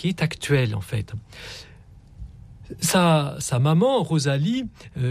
qui est actuelle en fait. Sa maman, Rosalie,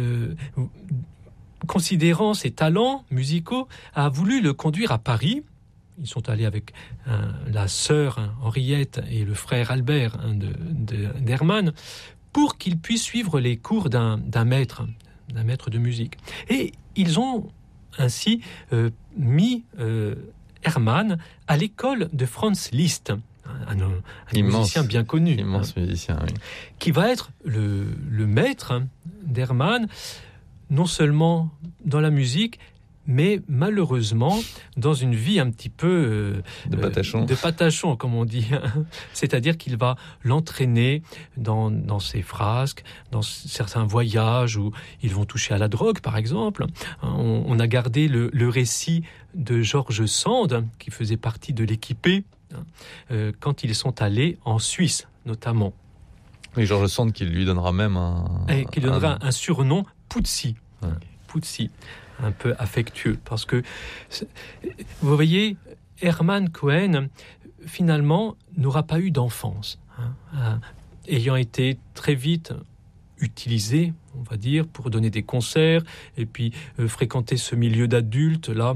considérant ses talents musicaux, a voulu le conduire à Paris. Ils sont allés avec la sœur Henriette et le frère Albert d'Hermann pour qu'il puisse suivre les cours d'un maître de musique. Et ils ont ainsi mis Hermann à l'école de Franz Liszt, un musicien bien connu. Immense musicien, oui. Qui va être le maître d'Hermann, non seulement dans la musique, mais malheureusement dans une vie un petit peu de patachon, comme on dit. C'est-à-dire qu'il va l'entraîner dans ses frasques, dans certains voyages où ils vont toucher à la drogue, par exemple. On a gardé le récit de Georges Sand, qui faisait partie de l'équipée, quand ils sont allés en Suisse, notamment. Et Georges Sand qui lui donnera même un surnom, Puzzi. Ouais. Puzzi. Un peu affectueux, parce que vous voyez, Hermann Cohen finalement n'aura pas eu d'enfance, ayant été très vite utilisé, on va dire, pour donner des concerts et puis fréquenter ce milieu d'adultes là.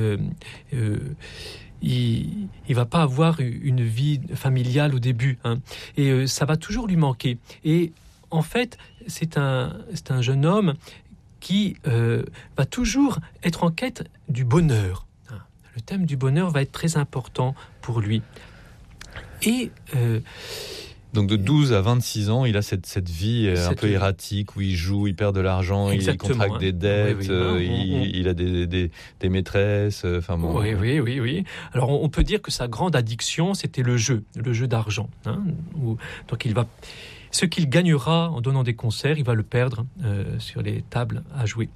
Il va pas avoir une vie familiale au début, et ça va toujours lui manquer. Et en fait, c'est un jeune homme qui va toujours être en quête du bonheur. Le thème du bonheur va être très important pour lui. Et donc de 12 à 26 ans, il a cette vie un peu erratique où il joue, il perd de l'argent, il contracte des dettes, il a des maîtresses, enfin bon. Oui. Alors on peut dire que sa grande addiction, c'était le jeu d'argent. Donc ce qu'il gagnera en donnant des concerts, il va le perdre sur les tables à jouer.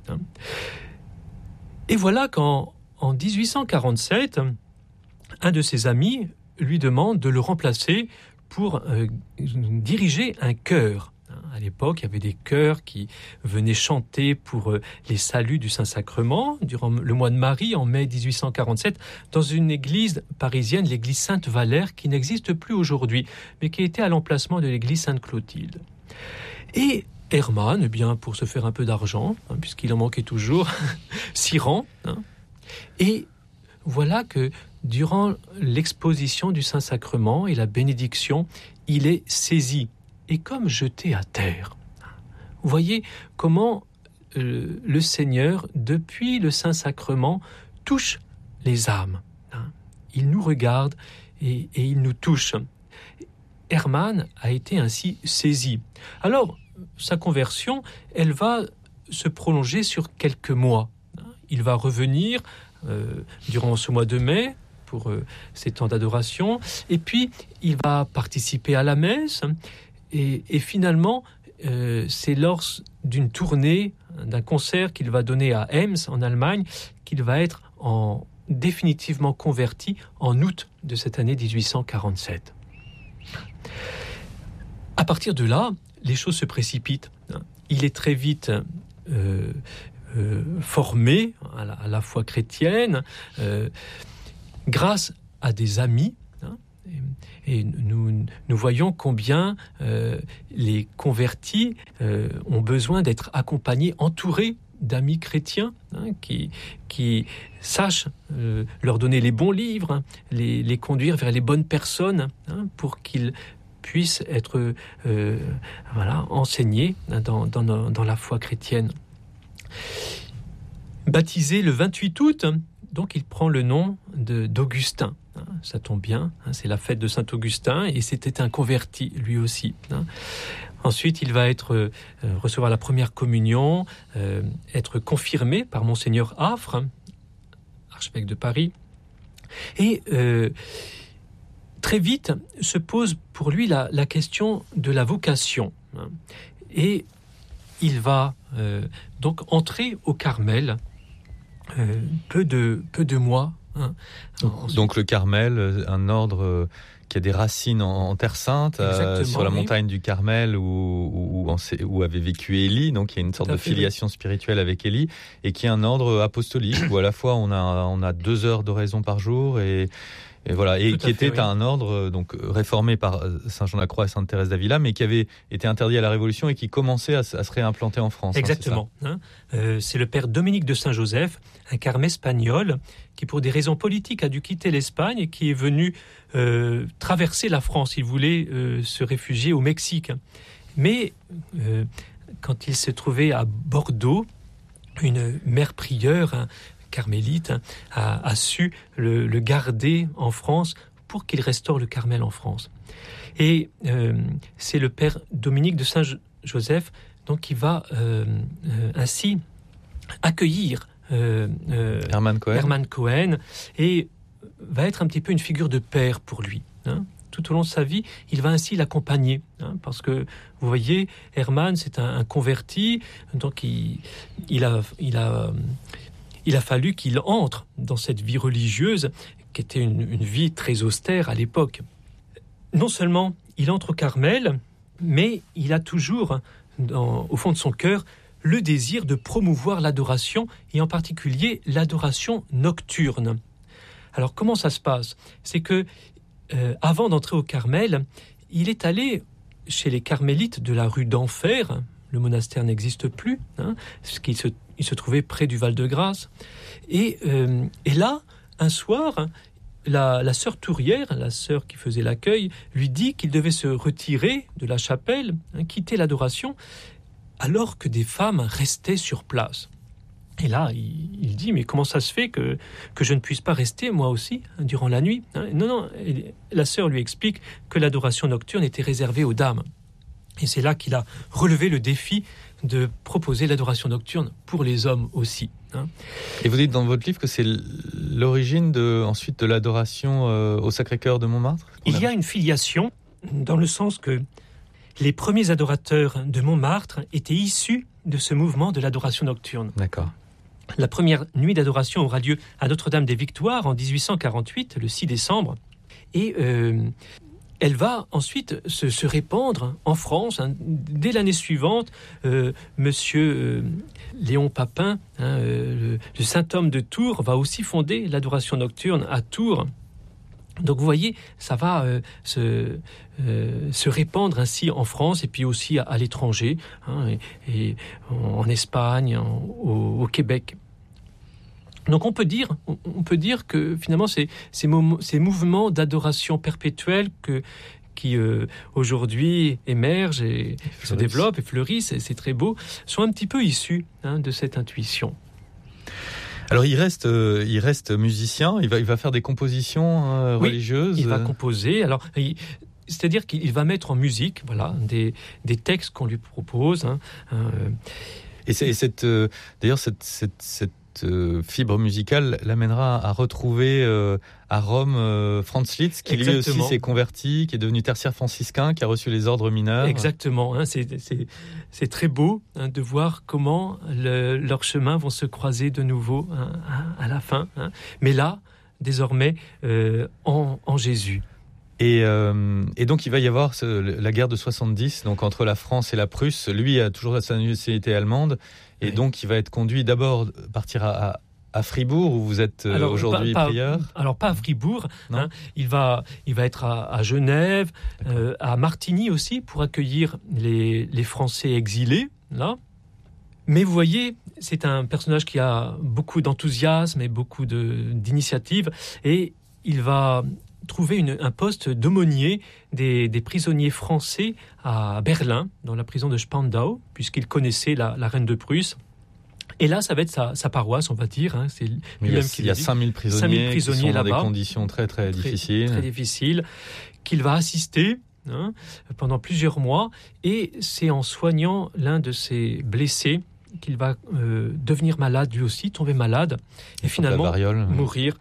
Et voilà qu'en 1847, un de ses amis lui demande de le remplacer pour diriger un chœur. À l'époque, il y avait des chœurs qui venaient chanter pour les saluts du Saint-Sacrement durant le mois de Marie en mai 1847 dans une église parisienne, l'église Sainte-Valère, qui n'existe plus aujourd'hui, mais qui était à l'emplacement de l'église Sainte-Clotilde. Et Hermann, pour se faire un peu d'argent, puisqu'il en manquait toujours, s'y rend. Et voilà que durant l'exposition du Saint-Sacrement et la bénédiction, il est saisi et comme jeté à terre. Vous voyez comment le Seigneur, depuis le Saint-Sacrement, touche les âmes. Il nous regarde et il nous touche. Hermann a été ainsi saisi. Alors, sa conversion, elle va se prolonger sur quelques mois. Il va revenir durant ce mois de mai pour ces temps d'adoration, et puis il va participer à la messe. Et finalement, c'est lors d'une tournée, d'un concert qu'il va donner à Ems, en Allemagne, qu'il va être définitivement converti en août de cette année 1847. À partir de là, les choses se précipitent. Il est très vite formé à la foi chrétienne, grâce à des amis. Et nous voyons combien les convertis ont besoin d'être accompagnés, entourés d'amis chrétiens qui sachent leur donner les bons livres, les conduire vers les bonnes personnes pour qu'ils puissent être enseignés dans la foi chrétienne. Baptisé le 28 août, donc il prend le nom d'Augustin. Ça tombe bien, c'est la fête de Saint-Augustin et c'était un converti lui aussi. Ensuite, il va recevoir la première communion, être confirmé par Monseigneur Affre, archevêque de Paris. Et très vite se pose pour lui la question de la vocation. Et il va donc entrer au Carmel peu de mois. Donc le Carmel, un ordre qui a des racines en Terre Sainte, sur la montagne du Carmel où avait vécu Élie, donc il y a une sorte de filiation spirituelle avec Élie, et qui est un ordre apostolique où à la fois on a 2 heures d'oraison par jour et Et voilà, et qui était un ordre donc réformé par Saint Jean de la Croix et Sainte Thérèse d'Avila, mais qui avait été interdit à la Révolution et qui commençait à se réimplanter en France. Exactement. C'est le père Dominique de Saint-Joseph, un carme espagnol, qui pour des raisons politiques a dû quitter l'Espagne et qui est venu traverser la France. Il voulait se réfugier au Mexique. Mais quand il se trouvait à Bordeaux, une mère prieure, carmélite, a su le garder en France pour qu'il restaure le Carmel en France. Et c'est le père Dominique de Saint-Joseph donc, qui va ainsi accueillir Hermann Cohen et va être un petit peu une figure de père pour lui. Tout au long de sa vie, il va ainsi l'accompagner. Parce que, vous voyez, Hermann, c'est un converti, donc il a fallu qu'il entre dans cette vie religieuse, qui était une vie très austère à l'époque. Non seulement il entre au Carmel, mais il a toujours, au fond de son cœur, le désir de promouvoir l'adoration, et en particulier l'adoration nocturne. Alors, comment ça se passe ? C'est que, avant d'entrer au Carmel, il est allé chez les carmélites de la rue d'Enfer. Le monastère n'existe plus, parce qu'il se trouvait près du Val-de-Grâce. Et là, un soir, la sœur Tourière, la sœur qui faisait l'accueil, lui dit qu'il devait se retirer de la chapelle, quitter l'adoration, alors que des femmes restaient sur place. Et là, il dit, mais comment ça se fait que je ne puisse pas rester, moi aussi, durant la nuit ? Non. Et la sœur lui explique que l'adoration nocturne était réservée aux dames. Et c'est là qu'il a relevé le défi de proposer l'adoration nocturne pour les hommes aussi. Et vous dites dans votre livre que c'est l'origine ensuite de l'adoration au Sacré-Cœur de Montmartre ? Il y a une filiation, dans le sens que les premiers adorateurs de Montmartre étaient issus de ce mouvement de l'adoration nocturne. D'accord. La première nuit d'adoration aura lieu à Notre-Dame-des-Victoires en 1848, le 6 décembre. Et elle va ensuite se répandre en France. Dès l'année suivante, Monsieur Léon Papin, le Saint-Homme de Tours, va aussi fonder l'adoration nocturne à Tours. Donc vous voyez, ça va se répandre ainsi en France et puis aussi à l'étranger, et en Espagne, au Québec. Donc on peut dire que finalement ces mouvements d'adoration perpétuelle qui aujourd'hui émergent et se développent et fleurissent, c'est très beau, sont un petit peu issus de cette intuition. Alors il reste musicien, il va faire des compositions religieuses. Il va composer. Alors c'est-à-dire qu'il va mettre en musique, des textes qu'on lui propose. Et d'ailleurs cette fibre musicale l'amènera à retrouver à Rome Franz Liszt, qui lui aussi s'est converti, qui est devenu tertiaire franciscain, qui a reçu les ordres mineurs. Exactement, c'est très beau de voir comment leurs chemins vont se croiser de nouveau à la fin. Mais là, désormais, en Jésus. Et donc il va y avoir la guerre de 70, donc entre la France et la Prusse. Lui a toujours sa nationalité allemande, et donc il va être conduit d'abord partir à Fribourg, où vous êtes aujourd'hui prieur. Alors pas à Fribourg, il va être à Genève, à Martigny aussi, pour accueillir les Français exilés, là. Mais vous voyez, c'est un personnage qui a beaucoup d'enthousiasme et beaucoup d'initiative, et il va trouver un poste d'aumônier des prisonniers français à Berlin, dans la prison de Spandau, puisqu'il connaissait la reine de Prusse. Et là, ça va être sa paroisse, on va dire. C'est lui-même qui il y a 5000 prisonniers qui sont dans des conditions très, très difficiles. Très difficiles, qu'il va assister pendant plusieurs mois. Et c'est en soignant l'un de ses blessés qu'il va devenir malade lui aussi, tomber malade, et finalement mourir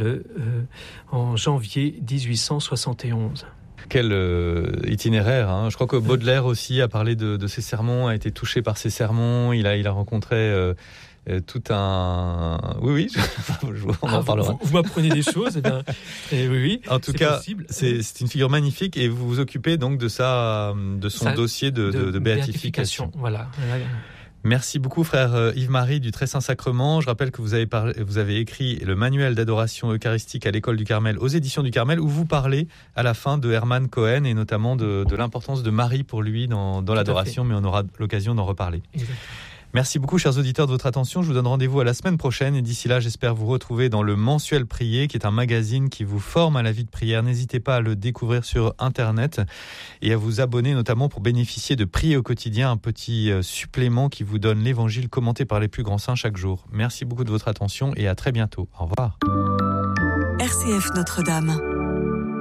en janvier 1871. Quel itinéraire, Je crois que Baudelaire aussi a parlé de ses sermons, a été touché par ses sermons. Il a rencontré tout un... Oui, on en parlera. Vous m'apprenez des choses, oui. En tout cas, possible. C'est une figure magnifique, et vous vous occupez donc de son dossier de béatification. Voilà. Merci beaucoup, frère Yves-Marie du Très Saint-Sacrement. Je rappelle que vous avez écrit le manuel d'adoration eucharistique à l'école du Carmel aux éditions du Carmel, où vous parlez à la fin de Hermann Cohen et notamment de l'importance de Marie pour lui dans l'adoration, mais on aura l'occasion d'en reparler. Exactement. Merci beaucoup, chers auditeurs, de votre attention. Je vous donne rendez-vous à la semaine prochaine et d'ici là, j'espère vous retrouver dans le Mensuel Prier, qui est un magazine qui vous forme à la vie de prière. N'hésitez pas à le découvrir sur Internet et à vous abonner notamment pour bénéficier de Prier au quotidien, un petit supplément qui vous donne l'évangile commenté par les plus grands saints chaque jour. Merci beaucoup de votre attention et à très bientôt. Au revoir. RCF Notre-Dame.